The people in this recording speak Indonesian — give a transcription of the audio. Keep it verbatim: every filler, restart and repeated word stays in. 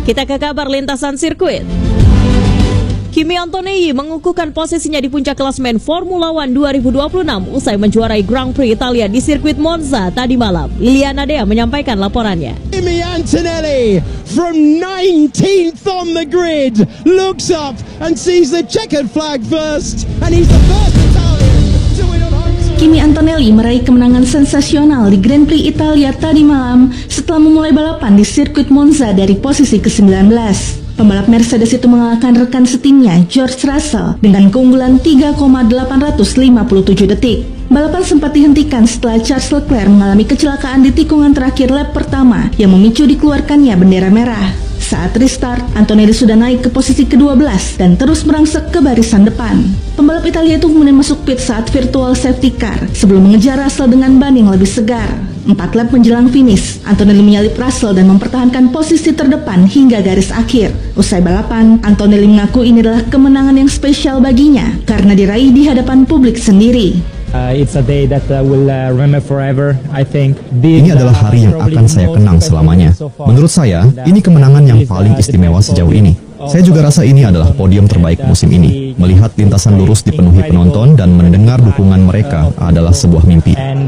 Kita ke kabar lintasan sirkuit. Kimi Antonelli mengukuhkan posisinya di puncak klasemen Formula One dua ribu dua puluh enam usai menjuarai Grand Prix Italia di sirkuit Monza tadi malam. Liliana Dea menyampaikan laporannya. Kimi Antonelli from nineteenth on the grid looks up and sees the checkered flag first, and he's the first Italian to win on home soil. Kimi Antonelli meraih kemenangan sensasional di Grand Prix Italia tadi malam setelah memulai balapan di sirkuit Monza dari posisi ke sembilan belas. Pembalap Mercedes itu mengalahkan rekan setimnya George Russell dengan keunggulan tiga koma delapan lima tujuh detik. Balapan sempat dihentikan setelah Charles Leclerc mengalami kecelakaan di tikungan terakhir lap pertama yang memicu dikeluarkannya bendera merah. Saat restart, Antonelli sudah naik ke posisi kedua belas dan terus merangsek ke barisan depan. Pembalap Italia itu kemudian masuk pit saat virtual safety car sebelum mengejar Russell dengan ban yang lebih segar. Empat lap menjelang finish, Antonelli menyalip Russell dan mempertahankan posisi terdepan hingga garis akhir. Usai balapan, Antonelli mengaku ini adalah kemenangan yang spesial baginya karena diraih di hadapan publik sendiri. Uh, it's a day that uh, will uh, remember forever. I think this, ini adalah hari yang akan saya kenang selamanya. Menurut saya, ini kemenangan yang paling istimewa sejauh ini. Saya juga rasa ini adalah podium terbaik musim ini. Melihat lintasan lurus dipenuhi penonton dan mendengar dukungan mereka adalah sebuah mimpi.